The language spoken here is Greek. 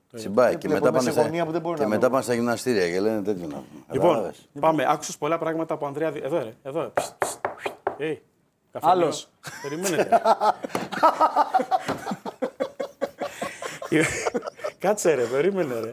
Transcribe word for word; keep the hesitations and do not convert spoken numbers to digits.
Συμπάει. Και μετά πάνε στα, και μετά πάνε στα γυμναστήρια και λένε τέτοιο να πούμε. Λοιπόν, πάμε. Άκουσες πολλά πράγματα από Ανδρέα. Εδώ, ρε, εδώ. Hey, άλλος. Περιμένετε. Κάτσε ρε, περίμενε ρε.